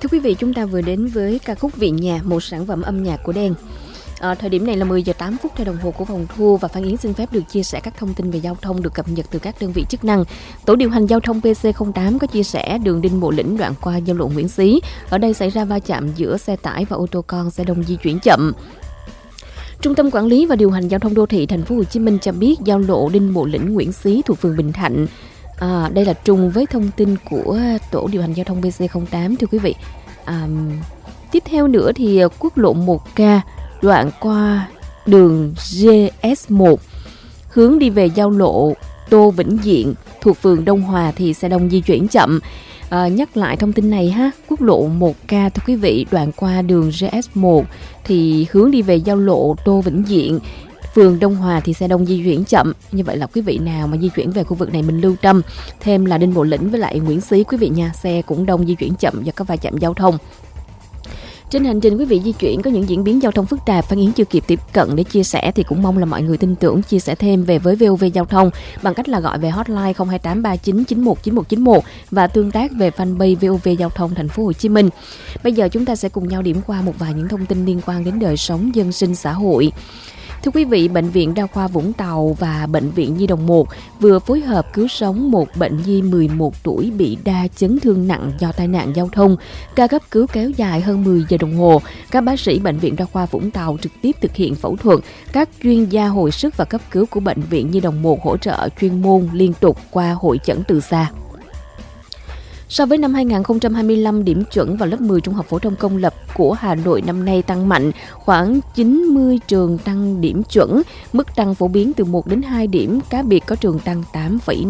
Thưa quý vị, chúng ta vừa đến với ca khúc Vị Nhà, một sản phẩm âm nhạc của Đen. Thời điểm này là 10 giờ 8 phút theo đồng hồ của phòng thu, và Phan Yến xin phép được chia sẻ các thông tin về giao thông được cập nhật từ các đơn vị chức năng. Tổ điều hành giao thông PC08 có chia sẻ đường Đinh Bộ Lĩnh đoạn qua giao lộ Nguyễn Xí. Ở đây xảy ra va chạm giữa xe tải và ô tô con, xe đông di chuyển chậm. Trung tâm Quản lý và Điều hành Giao thông Đô thị Thành phố Hồ Chí Minh cho biết giao lộ Đinh Bộ Lĩnh Nguyễn Xí thuộc phường Bình Thạnh. Đây là trùng với thông tin của tổ điều hành giao thông PC08, thưa quý vị. Tiếp theo nữa thì quốc lộ 1K đoạn qua đường GS1 hướng đi về giao lộ Tô Vĩnh Diện thuộc phường Đông Hòa thì xe đông di chuyển chậm. Nhắc lại thông tin này ha, quốc lộ 1K thưa quý vị, đoạn qua đường GS1 thì hướng đi về giao lộ Tô Vĩnh Diện phường Đông Hòa thì xe đông di chuyển chậm. Như vậy là quý vị nào mà di chuyển về khu vực này mình lưu tâm thêm là Đinh Bộ Lĩnh với lại Nguyễn Xí quý vị nha, xe cũng đông di chuyển chậm do có va chạm giao thông. Trên hành trình quý vị di chuyển có những diễn biến giao thông phức tạp, Phan Yến chưa kịp tiếp cận để chia sẻ thì cũng mong là mọi người tin tưởng chia sẻ thêm về với VOV Giao thông bằng cách là gọi về hotline 02839919191 và tương tác về fanpage VOV Giao thông Thành phố Hồ Chí Minh. Bây giờ chúng ta sẽ cùng nhau điểm qua một vài những thông tin liên quan đến đời sống dân sinh xã hội. Thưa quý vị, Bệnh viện Đa khoa Vũng Tàu và Bệnh viện Nhi đồng 1 vừa phối hợp cứu sống một bệnh nhi 11 tuổi bị đa chấn thương nặng do tai nạn giao thông. Ca cấp cứu kéo dài hơn 10 giờ đồng hồ. Các bác sĩ Bệnh viện Đa khoa Vũng Tàu trực tiếp thực hiện phẫu thuật. Các chuyên gia hồi sức và cấp cứu của Bệnh viện Nhi đồng 1 hỗ trợ chuyên môn liên tục qua hội chẩn từ xa. So với năm 2025, điểm chuẩn vào lớp 10 trung học phổ thông công lập của Hà Nội năm nay tăng mạnh, khoảng 90 trường tăng điểm chuẩn, mức tăng phổ biến từ 1 đến 2 điểm, cá biệt có trường tăng 8,5